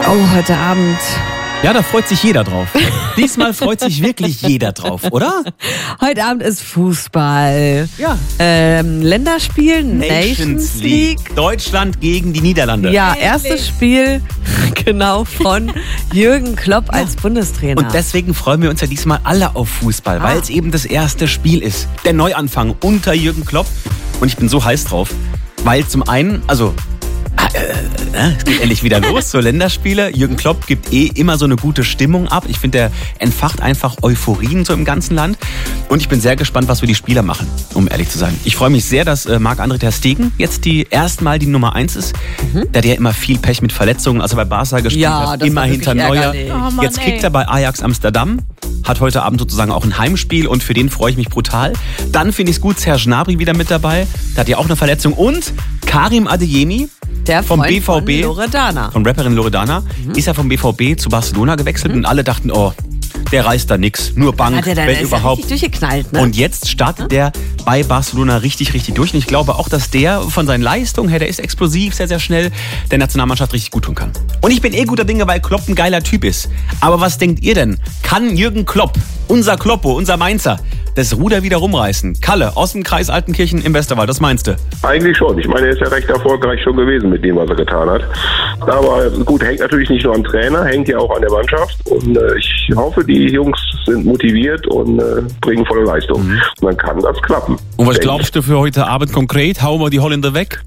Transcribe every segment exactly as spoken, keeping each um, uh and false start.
Oh, heute Abend. Ja, da freut sich jeder drauf. Diesmal freut sich wirklich jeder drauf, oder? Heute Abend ist Fußball. Ja. Ähm, Länderspiel, Nations League. Deutschland gegen die Niederlande. Ja, erstes Spiel genau von Jürgen Klopp als Bundestrainer. Und deswegen freuen wir uns ja diesmal alle auf Fußball, Ah. weil es eben das erste Spiel ist. Der Neuanfang unter Jürgen Klopp. Und ich bin so heiß drauf, weil zum einen, also äh, es geht endlich wieder los, so Länderspiele. Jürgen Klopp gibt eh immer so eine gute Stimmung ab. Ich finde, der entfacht einfach Euphorien so im ganzen Land. Und ich bin sehr gespannt, was wir die Spieler machen, um ehrlich zu sein. Ich freue mich sehr, dass äh, Marc-André ter Stegen jetzt die erstmal die Nummer eins ist. Mhm. Der hat ja immer viel Pech mit Verletzungen, also bei Barca gespielt Ja, hat, das immer war hinter wirklich Neuer. ärgerlich. Oh Mann, Jetzt kriegt ey. er bei Ajax Amsterdam, hat heute Abend sozusagen auch ein Heimspiel und für den freue ich mich brutal. Dann finde ich es gut, Serge Gnabry wieder mit dabei. Der hat ja auch eine Verletzung. Und Karim Adeyemi, der vom Freund B V B, von Loredana. von Rapperin Loredana, mhm. ist ja vom B V B zu Barcelona gewechselt mhm. und alle dachten, oh, der reißt da nix, nur Bank, Hat er da, wenn der ist überhaupt. ja richtig durchgeknallt, ne? Und jetzt startet der bei Barcelona richtig, richtig durch. Und ich glaube auch, dass der von seinen Leistungen her, der ist explosiv, sehr, sehr schnell, der Nationalmannschaft richtig gut tun kann. Und ich bin eh guter Dinge, weil Klopp ein geiler Typ ist. Aber was denkt ihr denn? Kann Jürgen Klopp, unser Kloppo, unser Mainzer, das Ruder wieder rumreißen? Kalle, aus dem Kreis Altenkirchen im Westerwald, was meinst du? Eigentlich schon. Ich meine, er ist ja recht erfolgreich schon gewesen mit dem, was er getan hat. Aber gut, hängt natürlich nicht nur am Trainer, hängt ja auch an der Mannschaft. Und äh, ich hoffe, die Jungs sind motiviert und äh, bringen volle Leistung. Mhm. Und dann kann das klappen. Und was glaubst du für heute Abend konkret? Hauen wir die Holländer weg?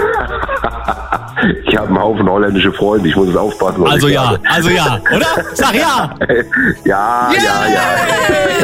Ich habe einen Haufen holländische Freunde, ich muss es aufpassen. Was Also ich ja, sage. also ja, oder? Sag ja! ja, ja, ja.